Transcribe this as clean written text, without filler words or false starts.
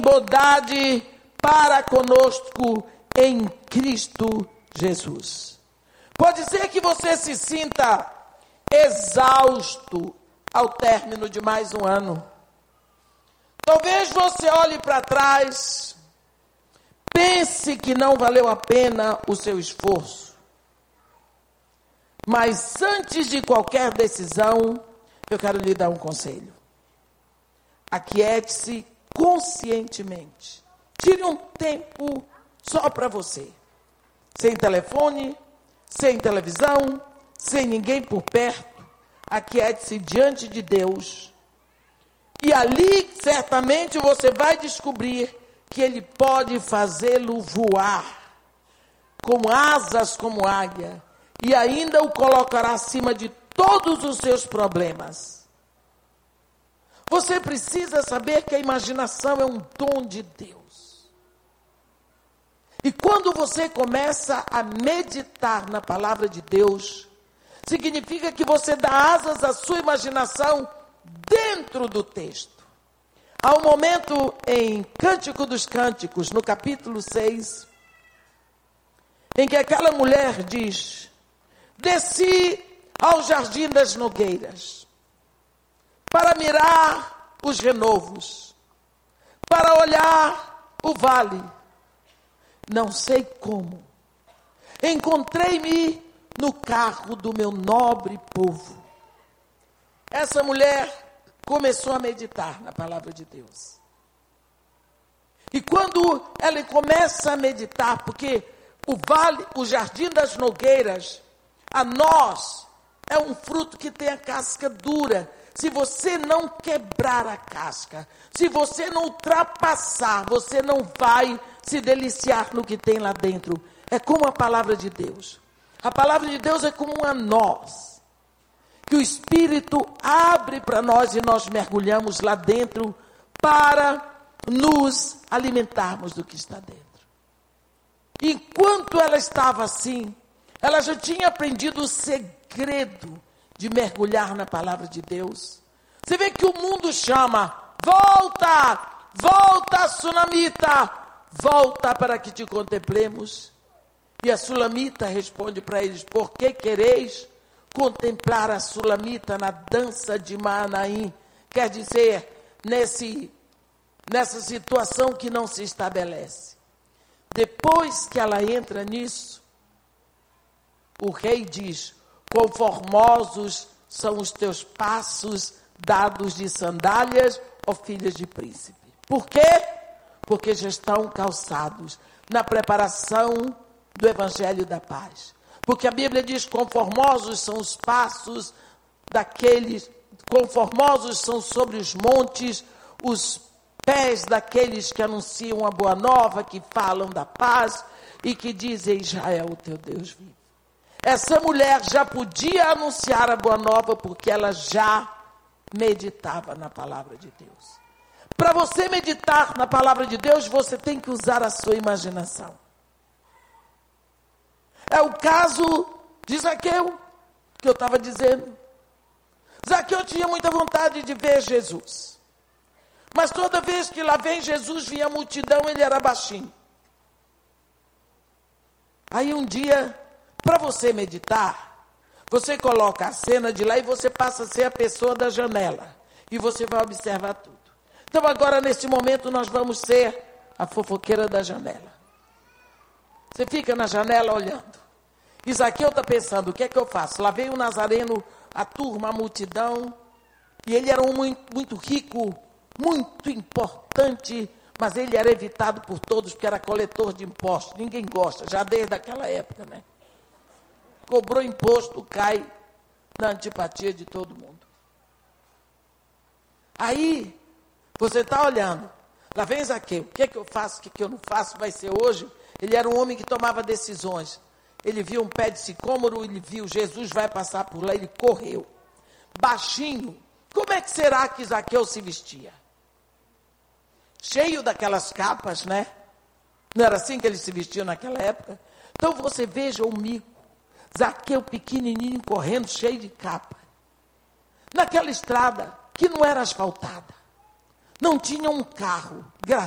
bondade para conosco em Cristo Jesus. Pode ser que você se sinta exausto ao término de mais um ano. Talvez você olhe para trás, pense que não valeu a pena o seu esforço. Mas antes de qualquer decisão, eu quero lhe dar um conselho. Aquiete-se conscientemente. Tire um tempo só para você. Sem telefone, sem televisão, sem ninguém por perto. Aquiete-se diante de Deus. E ali, certamente, você vai descobrir que Ele pode fazê-lo voar com asas como águia. E ainda o colocará acima de todos os seus problemas. Você precisa saber que a imaginação é um dom de Deus. E quando você começa a meditar na palavra de Deus, significa que você dá asas à sua imaginação dentro do texto. Há um momento em Cântico dos Cânticos, no capítulo 6, em que aquela mulher diz: desci ao jardim das nogueiras, para mirar os renovos, para olhar o vale. Não sei como. Encontrei-me no carro do meu nobre povo. Essa mulher começou a meditar na palavra de Deus. E quando ela começa a meditar, porque o vale, o jardim das nogueiras, a nós, é um fruto que tem a casca dura. Se você não quebrar a casca, se você não ultrapassar, você não vai se deliciar no que tem lá dentro. É como a palavra de Deus. A palavra de Deus é como uma noz, que o Espírito abre para nós e nós mergulhamos lá dentro para nos alimentarmos do que está dentro. Enquanto ela estava assim, ela já tinha aprendido o segredo de mergulhar na palavra de Deus. Você vê que o mundo chama: volta, volta, Sunamita, volta para que te contemplemos. E a Sulamita responde para eles: por que quereis contemplar a Sulamita na dança de Manaim? Quer dizer, nessa situação que não se estabelece. Depois que ela entra nisso, o rei diz: quão formosos são os teus passos dados de sandálias, ó filhas de príncipe. Por quê? Porque já estão calçados na preparação do evangelho da paz. Porque a Bíblia diz: quão formosos são os passos daqueles, quão formosos são sobre os montes os pés daqueles que anunciam a boa nova, que falam da paz e que dizem: Israel, o teu Deus vive. Essa mulher já podia anunciar a boa nova porque ela já meditava na palavra de Deus. Para você meditar na palavra de Deus, você tem que usar a sua imaginação. É o caso de Zaqueu, que eu estava dizendo. Zaqueu tinha muita vontade de ver Jesus. Mas toda vez que lá vem Jesus, vinha a multidão, ele era baixinho. Aí um dia, para você meditar, você coloca a cena de lá e você passa a ser a pessoa da janela. E você vai observar tudo. Então agora, nesse momento, nós vamos ser a fofoqueira da janela. Você fica na janela olhando. E Zaqueu está pensando: o que é que eu faço? Lá veio o Nazareno, a turma, a multidão. E ele era um muito rico, muito importante, mas ele era evitado por todos, porque era coletor de impostos. Ninguém gosta, já desde aquela época, né? Cobrou imposto, cai na antipatia de todo mundo. Aí, você está olhando, lá vem Zaqueu, o que é que eu faço, o que é que eu não faço, vai ser hoje? Ele era um homem que tomava decisões. Ele viu um pé de sicômoro, ele viu Jesus vai passar por lá, ele correu. Baixinho, como é que será que Zaqueu se vestia? Cheio daquelas capas, né? Não era assim que eles se vestiam naquela época? Então você veja o mico. Zaqueu pequenininho, correndo, cheio de capa. Naquela estrada que não era asfaltada. Não tinha um carro,